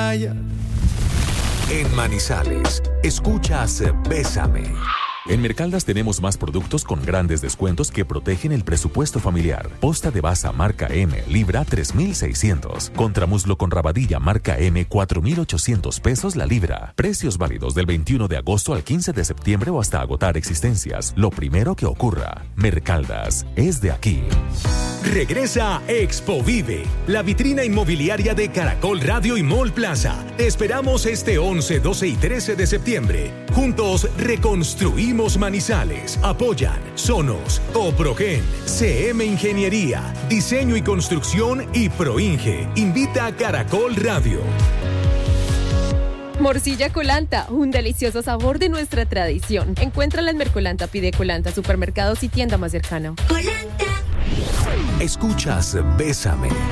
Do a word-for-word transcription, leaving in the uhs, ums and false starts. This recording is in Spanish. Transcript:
playa. En Manizales, escuchas Bésame. En Mercaldas tenemos más productos con grandes descuentos que protegen el presupuesto familiar. Posta de basa marca M, libra tres mil seiscientos. Contramuslo con rabadilla marca M, cuatro mil ochocientos pesos la libra. Precios válidos del veintiuno de agosto al quince de septiembre o hasta agotar existencias. Lo primero que ocurra. Mercaldas es de aquí. Regresa Expo Vive, la vitrina inmobiliaria de Caracol Radio y Mall Plaza. Te esperamos este once, doce y trece de septiembre. Juntos reconstruimos Manizales. Apoyan Sonos, Coprogen, C M Ingeniería, Diseño y Construcción y Proinge. Invita a Caracol Radio. Morcilla Colanta, un delicioso sabor de nuestra tradición. Encuéntrala en Mercolanta, pide Colanta, supermercados y tienda más cercana. Escuchas Bésame.